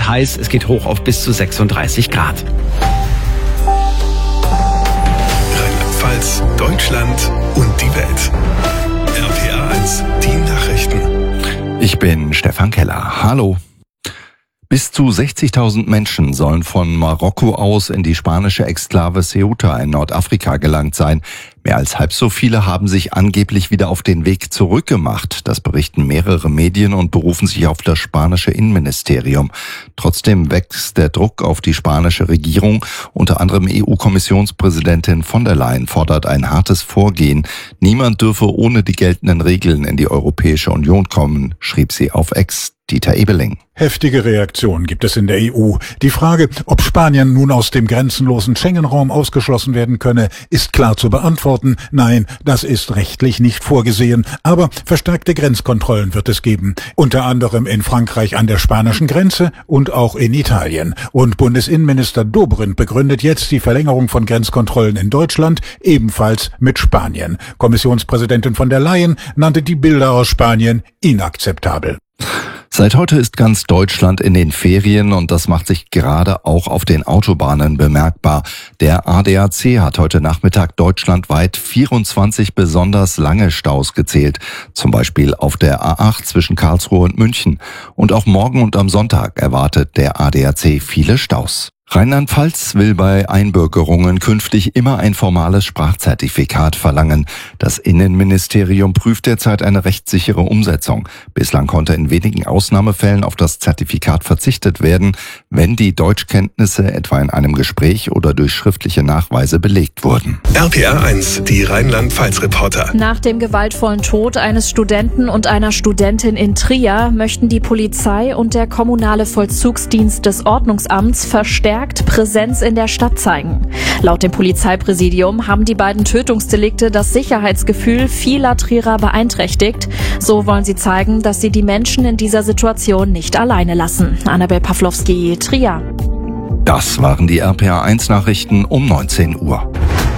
wird heiß. Es geht hoch auf bis zu 36 Grad. Rheinland-Pfalz, Deutschland und die Welt. RPA 1, die Nachrichten. Ich bin Stefan Keller. Hallo. Bis zu 60.000 Menschen sollen von Marokko aus in die spanische Exklave Ceuta in Nordafrika gelangt sein. Mehr als halb so viele haben sich angeblich wieder auf den Weg zurückgemacht. Das berichten mehrere Medien und berufen sich auf das spanische Innenministerium. Trotzdem wächst der Druck auf die spanische Regierung. Unter anderem EU-Kommissionspräsidentin von der Leyen fordert ein hartes Vorgehen. Niemand dürfe ohne die geltenden Regeln in die Europäische Union kommen, schrieb sie auf X. Dieter Ebeling. Heftige Reaktionen gibt es in der EU. Die Frage, ob Spanien nun aus dem grenzenlosen Schengen-Raum ausgeschlossen werden könne, ist klar zu beantworten. Nein, das ist rechtlich nicht vorgesehen. Aber verstärkte Grenzkontrollen wird es geben. Unter anderem in Frankreich an der spanischen Grenze und auch in Italien. Und Bundesinnenminister Dobrindt begründet jetzt die Verlängerung von Grenzkontrollen in Deutschland ebenfalls mit Spanien. Kommissionspräsidentin von der Leyen nannte die Bilder aus Spanien inakzeptabel. Seit heute ist ganz Deutschland in den Ferien und das macht sich gerade auch auf den Autobahnen bemerkbar. Der ADAC hat heute Nachmittag deutschlandweit 24 besonders lange Staus gezählt. Zum Beispiel auf der A8 zwischen Karlsruhe und München. Und auch morgen und am Sonntag erwartet der ADAC viele Staus. Rheinland-Pfalz will bei Einbürgerungen künftig immer ein formales Sprachzertifikat verlangen. Das Innenministerium prüft derzeit eine rechtssichere Umsetzung. Bislang konnte in wenigen Ausnahmefällen auf das Zertifikat verzichtet werden, wenn die Deutschkenntnisse etwa in einem Gespräch oder durch schriftliche Nachweise belegt wurden. RPA 1, die Rheinland-Pfalz-Reporter. Nach dem gewaltvollen Tod eines Studenten und einer Studentin in Trier möchten die Polizei und der kommunale Vollzugsdienst des Ordnungsamts verstärkt Präsenz in der Stadt zeigen. Laut dem Polizeipräsidium haben die beiden Tötungsdelikte das Sicherheitsgefühl vieler Trierer beeinträchtigt. So wollen sie zeigen, dass sie die Menschen in dieser Situation nicht alleine lassen. Annabel Pawlowski, Trier. Das waren die RPA 1 Nachrichten um 19 Uhr.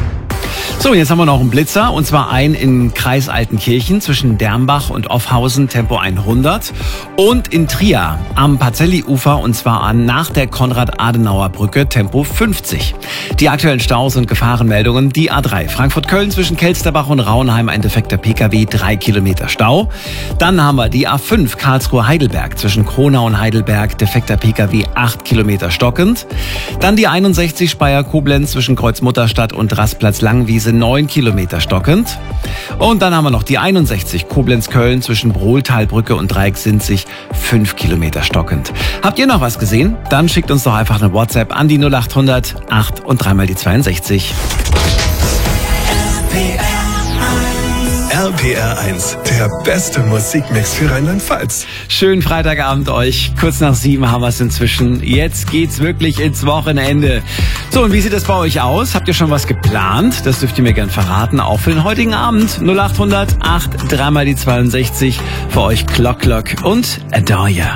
So, jetzt haben wir noch einen Blitzer, und zwar einen in Kreis Altenkirchen zwischen Dermbach und Offhausen, Tempo 100. Und in Trier am Pacelli-Ufer, und zwar nach der Konrad-Adenauer-Brücke, Tempo 50. Die aktuellen Staus und Gefahrenmeldungen: die A3 Frankfurt-Köln zwischen Kelsterbach und Rauenheim, ein defekter Pkw, 3 Kilometer Stau. Dann haben wir die A5 Karlsruhe-Heidelberg zwischen Kronau und Heidelberg, defekter Pkw, 8 Kilometer stockend. Dann die 61 Speyer-Koblenz zwischen Kreuzmutterstadt und Rastplatz-Langwiese, 9 Kilometer stockend. Und dann haben wir noch die 61 Koblenz-Köln zwischen Brohltalbrücke und Dreieck-Sinzig, 5 Kilometer stockend. Habt ihr noch was gesehen? Dann schickt uns doch einfach eine WhatsApp an die 0800 8 und 3 mal die 62. RPR 1, der beste Musikmix für Rheinland-Pfalz. Schönen Freitagabend euch. Kurz nach 7 haben wir es inzwischen. Jetzt geht's wirklich ins Wochenende. So, und wie sieht das bei euch aus? Habt ihr schon was geplant? Das dürft ihr mir gern verraten, auch für den heutigen Abend. 0800 8 3 mal die 62. Für euch Clock Clock und Adore Ya.